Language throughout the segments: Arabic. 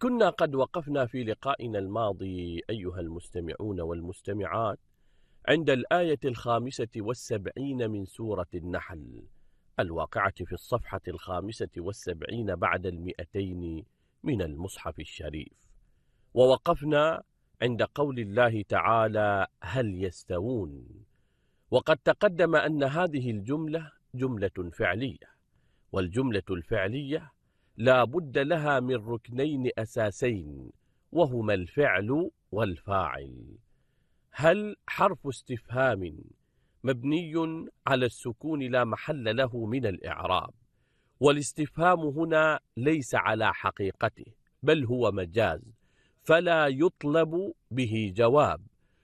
كنا قد وقفنا في لقائنا الماضي أيها المستمعون والمستمعات عند الآية 75 من سورة النحل الواقعة في الصفحة 75 بعد 200 من المصحف الشريف، ووقفنا عند قول الله تعالى: هل يستوون؟ وقد تقدم أن هذه الجملة جملة فعلية، والجملة الفعلية لا بد لها من ركنين أساسين، وهما الفعل والفاعل. هل حرف استفهام مبني على السكون لا محل له من الإعراب، والاستفهام هنا ليس على حقيقته بل هو مجاز، فلا يطلب به جواب،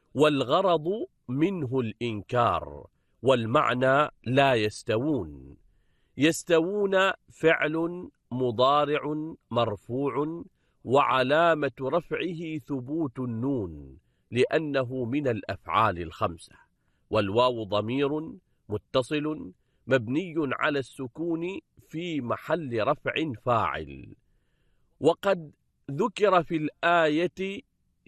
والغرض منه الإنكار، والمعنى لا يستوون. يستوون فعل مضارع مرفوع وعلامة رفعه ثبوت النون لأنه من الأفعال الخمسة، والواو ضمير متصل مبني على السكون في محل رفع فاعل. وقد ذكر في الآية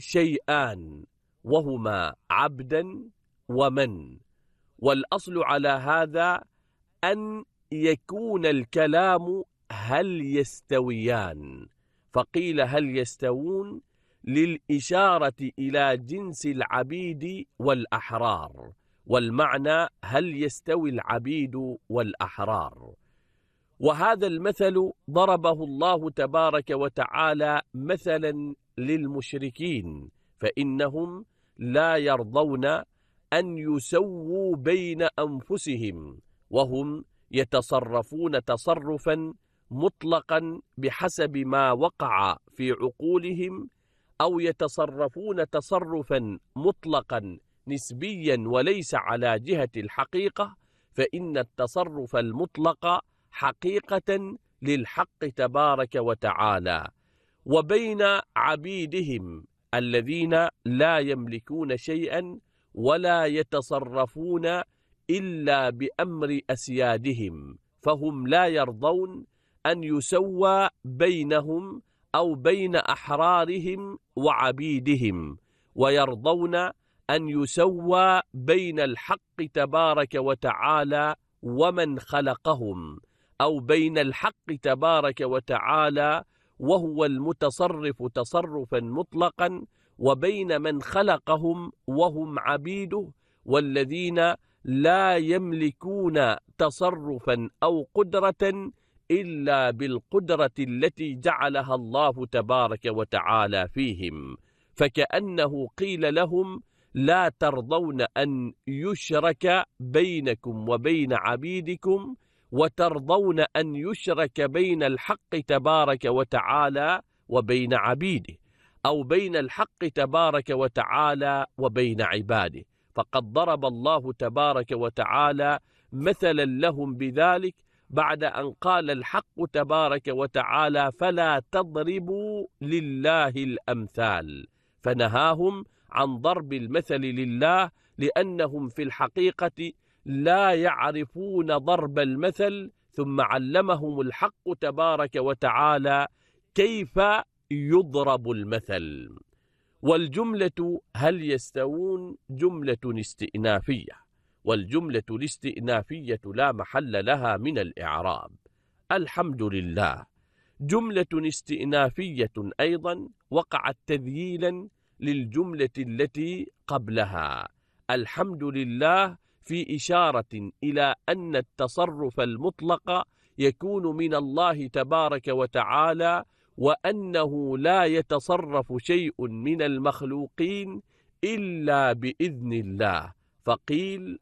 شيئان وهما عبدا ومن، والأصل على هذا أن يكون الكلام هل يستويان، فقيل هل يستوون للإشارة إلى جنس العبيد والأحرار، والمعنى هل يستوي العبيد والأحرار. وهذا المثل ضربه الله تبارك وتعالى مثلا للمشركين، فإنهم لا يرضون أن يسووا بين أنفسهم، وهم يتصرفون تصرفا مطلقا بحسب ما وقع في عقولهم، أو يتصرفون تصرفا مطلقا نسبيا وليس على جهة الحقيقة، فإن التصرف المطلق حقيقة للحق تبارك وتعالى. وبين عبيدهم الذين لا يملكون شيئا ولا يتصرفون إلا بأمر أسيادهم، فهم لا يرضون أن يسوى بينهم أو بين أحرارهم وعبيدهم، ويرضون أن يسوى بين الحق تبارك وتعالى ومن خلقهم، أو بين الحق تبارك وتعالى وهو المتصرف تصرفا مطلقا، وبين من خلقهم وهم عبيده، والذين لا يملكون تصرفا أو قدرة إلا بالقدرة التي جعلها الله تبارك وتعالى فيهم. فكأنه قيل لهم: لا ترضون أن يشرك بينكم وبين عبيدكم، وترضون أن يشرك بين الحق تبارك وتعالى وبين عبيده، أو بين الحق تبارك وتعالى وبين عباده. فقد ضرب الله تبارك وتعالى مثلا لهم بذلك بعد أن قال الحق تبارك وتعالى: فلا تضربوا لله الأمثال، فنهاهم عن ضرب المثل لله، لأنهم في الحقيقة لا يعرفون ضرب المثل، ثم علمهم الحق تبارك وتعالى كيف يضرب المثل. والجملة هل يستوون جملة استئنافية، والجملة الاستئنافية لا محل لها من الإعراب. الحمد لله جملة استئنافية أيضا وقعت تذييلا للجملة التي قبلها. الحمد لله في إشارة إلى أن التصرف المطلق يكون من الله تبارك وتعالى، وأنه لا يتصرف شيء من المخلوقين إلا بإذن الله، فقيل